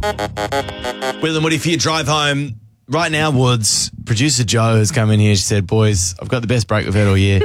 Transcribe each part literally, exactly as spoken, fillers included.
Will and Woody, for your drive home, right now, Woods, producer Jo has come in here. She said, boys, I've got the best break we've had all year.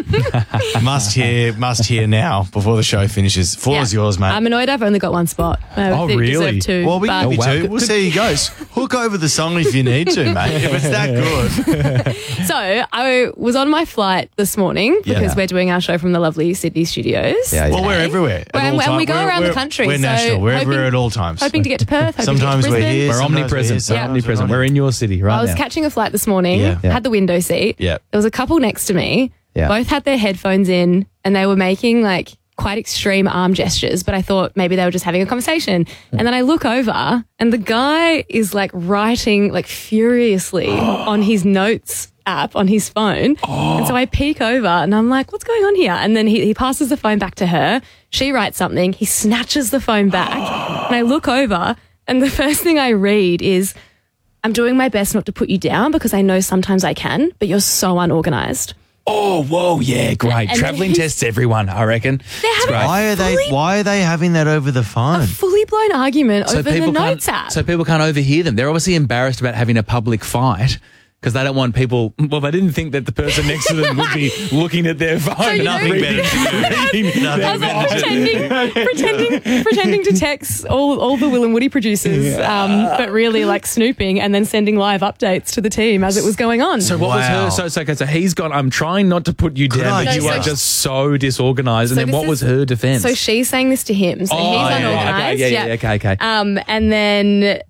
must hear, must hear now before the show finishes. Floor Yeah. is yours, mate. I'm annoyed I've only got one spot. I Oh, think really? deserve two, well, we but- can give you Oh, wow. two. We'll see how he goes. Hook over the song if you need to, mate. If it's that good. So I was on my flight this morning because Yeah. we're doing our show from the lovely Sydney studios. Yeah, Well, we're everywhere. at Well, all and time- we go we're- around the we're- country, We're so national. We're hoping- everywhere at all times. Hoping to get to Perth. Hoping Sometimes to get we're to Brisbane. here. We're sometimes omnipresent. sometimes we're Omnipresent. not. We're in your city right I was now. catching a flight this morning, Yeah. Yeah. had the window seat. Yeah. There was a couple next to me. Yeah. Both had their headphones in and they were making like quite extreme arm gestures, but I thought maybe they were just having a conversation. And then I look over and the guy is like writing like furiously on his notes app on his phone. And so I peek over and I'm like, what's going on here? And then he, he passes the phone back to her. She writes something. He snatches the phone back and I look over and the first thing I read is, I'm doing my best not to put you down because I know sometimes I can, but you're so unorganized. Oh, whoa, yeah, great. And Travelling he's- tests everyone, I reckon. They're It's having great. Why are they? Fully- Why are they having that over the phone? A fully blown argument over the people notes can't, app. so people can't overhear them. They're obviously embarrassed about having a public fight because they don't want people. Well, they didn't think that the person next to them would be looking at their phone. you Nothing know- better to do. Reading- Nothing I was like better to do. pretending, pretending, pretending to text all, all the Will and Woody producers, um, but really like snooping and then sending live updates to the team as it was going on. So what was Wow. her? So, so, okay, so he's gone, I'm trying not to put you down, I but you just- are just so disorganised. And So then this what is- was her defence? So she's saying this to him. So Oh, he's yeah, yeah, unorganized. okay, yeah, yeah, okay, okay. Um, and then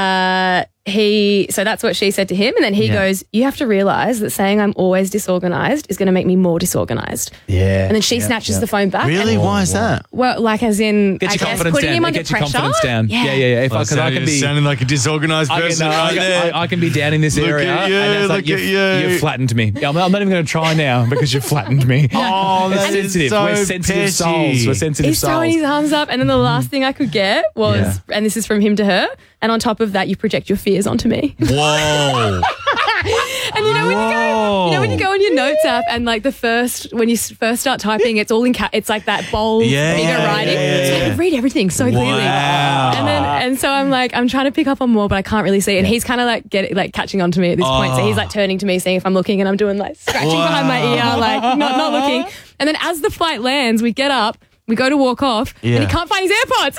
uh, he, so that's what she said to him. And then he Yeah. goes, you have to realize that saying I'm always disorganized is going to make me more disorganized. yeah. And then she yeah, snatches yeah. the phone back. Really? And, Why is that? well, like as in, Get I your guess, confidence putting down. him It under gets your pressure. confidence down. Yeah, yeah, yeah. If I, Well, cause I can be. sounding like a disorganized I can, person no, I, right can, there. I, I can be down in this Look area. at you, and it's like, look you've, at you. you've flattened me. I'm, I'm not even going to try now because you've flattened me. Oh, It's that is sensitive. so We're sensitive petty. souls. We're sensitive He's throwing souls. his arms up, and then the last thing I could get was, and this is from him to her, and on top of that, you project your fears onto me. Whoa. And you know when you go, you know when you go on your notes app, and like the first when you s- first start typing, it's all in ca- it's like that bold, Yeah, bigger yeah, writing. yeah, So I yeah. could read everything so clearly. Wow. And then and so I'm like, I'm trying to pick up on more, but I can't really see. And he's kind of like get like catching on to me at this point. So he's like turning to me, seeing if I'm looking, and I'm doing like scratching Wow. behind my ear, like not not looking. And then as the flight lands, we get up. We go to walk off, Yeah. and he can't find his AirPods.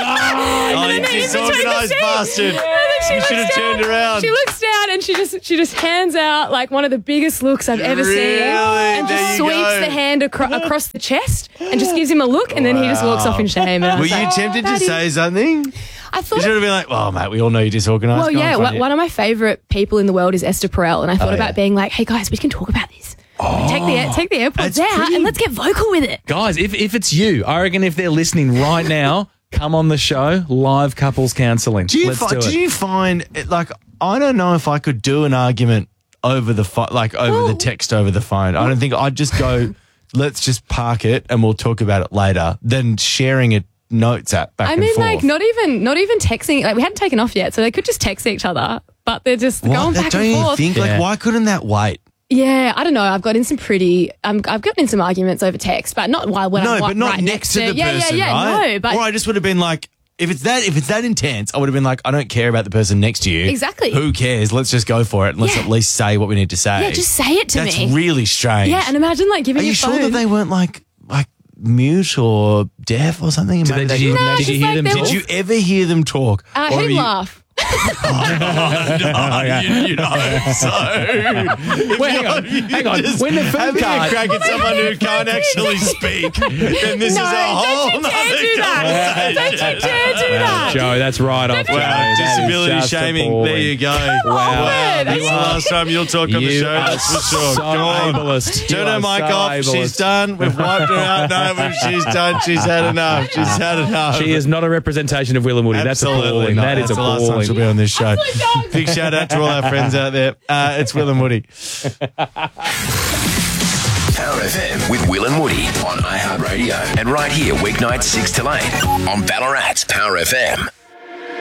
Oh, you in between the disorganized seats. bastard. And then she You looks should have down- turned around. She looks down and she just she just hands out like one of the biggest looks I've ever seen, Really? and There just you sweeps go. the hand acro- across the chest and just gives him a look, and then he just walks off in shame. And I Were was you like, tempted to "Daddy." say something? I You thought. should have been like, well, mate, we all know you're disorganized. Well, Go on, yeah, find one it. one of my favorite people in the world is Esther Perel, and I thought Oh, about yeah. being like, "Hey guys, we can talk about this. Take the take the AirPods That's out pretty- and let's get vocal with it." Guys, if, if it's you, I reckon if they're listening right now, come on the show, live couples counselling. Do you, Let's fi- do it. do you find, it, like, I don't know if I could do an argument over the phone, like over the Well- text over the phone. I don't think I'd just go, let's just park it and we'll talk about it later, than sharing it notes app back I and mean, forth. like not even not even texting. Like we hadn't taken off yet, so they could just text each other, but they're just What? going That- back don't and you forth. think, Yeah. like, why couldn't that wait? Yeah, I don't know. I've got in some pretty. Um, I've gotten in some arguments over text, but not while when No, I'm but not right next to the yeah, person, yeah, yeah, right? No, but or I just would have been like, if it's that, if it's that intense, I would have been like, I don't care about the person next to you. Exactly. Who cares? Let's just go for it and let's Yeah. at least say what we need to say. yeah, just say it to That's me. really strange. Yeah, and imagine like giving Are you your sure phone. that they weren't like like mute or deaf or something? Did, Maybe they, they- did you, No, did you just hear like them they talk? Did you ever hear them talk? uh, Or have he'd you- laugh. No, you, you know, so Wait, hang on, hang on. just When the food having card- a crack at someone who can't actually speak, then this No, is a don't whole you dare nother do that. Don't you dare do that. Joe, that's right off. Joe. Wow, That is disability just shaming. appalling. There you go. off Wow, it. that's the last time you'll talk on the You show. are That's for sure. so Go on. ableist. Turn You her are mic so off. ableist. She's done. We've wiped her out. No, she's done. She's had enough. She's had enough. She is not a representation of Will and Woody. That's Absolutely appalling. not. That is That's the last time she'll be appalling. on this show. Big shout out to all our friends out there. Uh, it's Will and Woody. Power F M with Will and Woody on iHeartRadio. And right here, weeknights six till eight on Ballarat's Power F M.